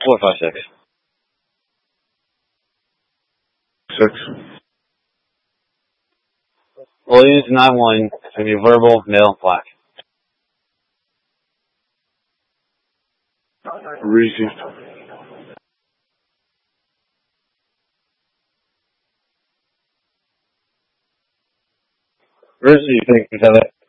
456. 6. Williams 9-1. It's going to be verbal, male, black. Received. Where do you think we have it?